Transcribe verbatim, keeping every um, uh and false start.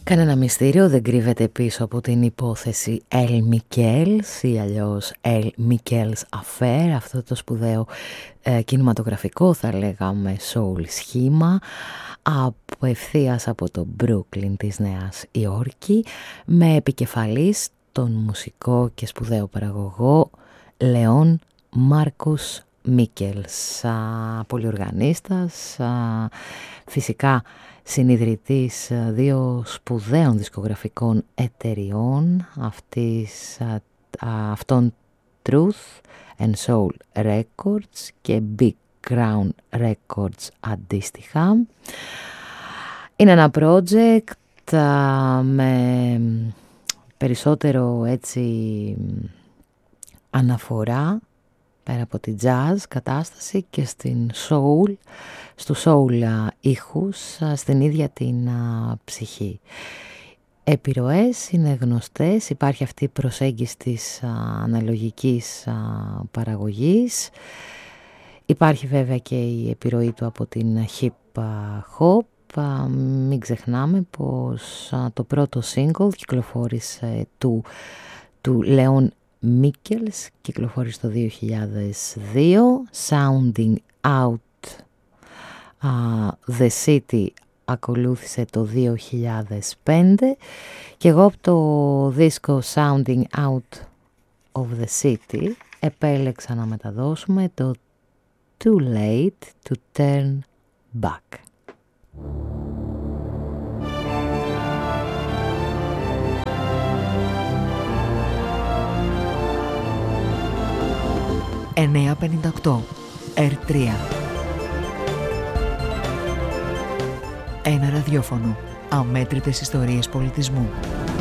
Κανένα μυστήριο δεν κρύβεται πίσω από την υπόθεση El Miquels ή αλλιώς El Miquels Affair, αυτό το σπουδαίο ε, κινηματογραφικό, θα λέγαμε, soul σχήμα απευθείας από το Brooklyn της Νέας Υόρκη, με επικεφαλής τον μουσικό και σπουδαίο παραγωγό Λεόν Μάρκους Μίκελς, πολυοργανίστας, α, φυσικά συνιδρυτής δύο σπουδαίων δισκογραφικών εταιριών, αυτής, α, α, αυτών Truth and Soul Records και Big Crown Records αντίστοιχα. Είναι ένα project α, με περισσότερο έτσι αναφορά πέρα από την jazz κατάσταση και στην soul, στου soul ήχους, στην ίδια την α, ψυχή. Επιρροές είναι γνωστές, υπάρχει αυτή η προσέγγιση της α, αναλογικής α, παραγωγής, υπάρχει βέβαια και η επιρροή του από την hip hop. Α, μην ξεχνάμε πως α, το πρώτο single κυκλοφόρησε του, του Λεόν Μίκελς, κυκλοφόρησε το δύο χιλιάδες δύο, Sounding Out uh, The City ακολούθησε το δύο χιλιάδες πέντε και εγώ από το δίσκο Sounding Out of the City επέλεξα να μεταδώσουμε το Too Late to Turn Back. εννιακόσια πενήντα οκτώ ερ τρία. Ένα ραδιόφωνο. Αμέτρητες ιστορίες πολιτισμού.